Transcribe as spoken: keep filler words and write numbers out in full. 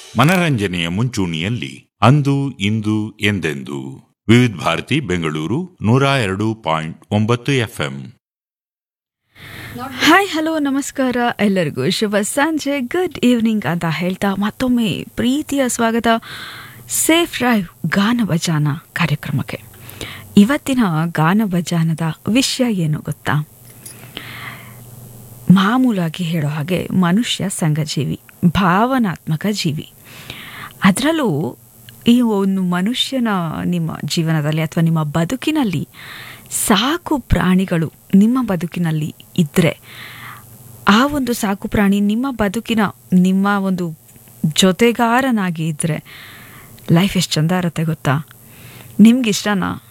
ಮನರಂಜನೆಯ ಮುಂಚೂಣಿಯಲ್ಲಿ ಅಂದು ಇಂದು ಎಂದೆಂದು ವಿವಿಧ ಭಾರತಿ ಬೆಂಗಳೂರು ನೂರ ಎರಡು ಪಾಯಿಂಟ್ ಒಂಬತ್ತು ಎಫ್ಎಂ. ಹಾಯ್ ಹಲೋ ನಮಸ್ಕಾರ ಎಲ್ಲರಿಗೂ ಶುಭ ಸಂಜೆ, ಗುಡ್ ಈವ್ನಿಂಗ್ ಅಂತ ಹೇಳ್ತಾ ಮತ್ತೊಮ್ಮೆ ಪ್ರೀತಿಯ ಸ್ವಾಗತ ಸೇಫ್ ಡ್ರೈವ್ ಗಾನ ಭಜಾನ ಕಾರ್ಯಕ್ರಮಕ್ಕೆ. ಇವತ್ತಿನ ಗಾನ ಭಜಾನದ ವಿಷಯ ಏನು ಗೊತ್ತಾ? ಮಾಮೂಲಾಗಿ ಹೇಳೋ ಹಾಗೆ ಮನುಷ್ಯ ಸಂಘಜೀವಿ, ಭಾವನಾತ್ಮಕ ಜೀವಿ. ಅದರಲ್ಲೂ ಈ ಒಂದು ಮನುಷ್ಯನ ನಿಮ್ಮ ಜೀವನದಲ್ಲಿ ಅಥವಾ ನಿಮ್ಮ ಬದುಕಿನಲ್ಲಿ ಸಾಕು ಪ್ರಾಣಿಗಳು ನಿಮ್ಮ ಬದುಕಿನಲ್ಲಿ ಇದ್ದರೆ, ಆ ಒಂದು ಸಾಕು ಪ್ರಾಣಿ ನಿಮ್ಮ ಬದುಕಿನ ನಿಮ್ಮ ಒಂದು ಜೊತೆಗಾರನಾಗಿ ಇದ್ದರೆ ಲೈಫ್ ಎಷ್ಟು ಚಂದ ಇರುತ್ತೆ ಗೊತ್ತಾ? ನಿಮ್ಗಿಷ್ಟನಾ?